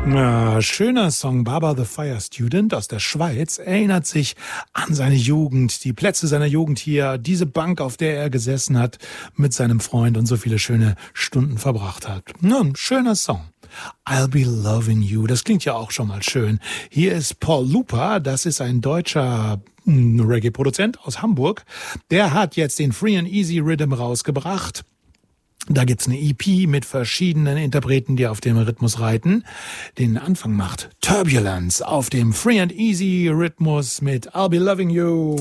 Ja, schöner Song. Baba the Fire Student aus der Schweiz erinnert sich an seine Jugend, die Plätze seiner Jugend hier, diese Bank, auf der er gesessen hat mit seinem Freund und so viele schöne Stunden verbracht hat. Nun, schöner Song. I'll Be Loving You, das klingt ja auch schon mal schön. Hier ist Paul Lupa, das ist ein deutscher Reggae-Produzent aus Hamburg. Der hat jetzt den Free and Easy Rhythm rausgebracht. Da gibt's eine EP mit verschiedenen Interpreten, die auf dem Rhythmus reiten. Den Anfang macht Turbulence auf dem Free and Easy Rhythmus mit I'll Be Loving You.